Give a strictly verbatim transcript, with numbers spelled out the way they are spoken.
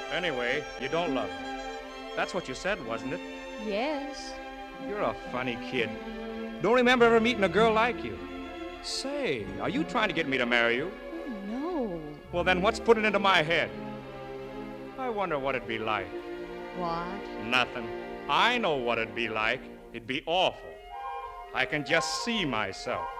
Anyway, you don't love me. That's what you said, wasn't it? Yes. You're a funny kid. Don't remember ever meeting a girl like you. Say, are you trying to get me to marry you? Oh, no. Well, then what's putting it into my head? I wonder what it'd be like. What? Nothing. I know what it'd be like. It'd be awful. I can just see myself.